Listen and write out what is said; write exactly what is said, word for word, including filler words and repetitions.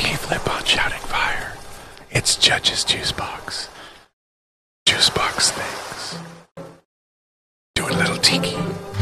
flip on Shouting Fire. It's Judge's Juice Box. Juice Box things. Doing a little tiki.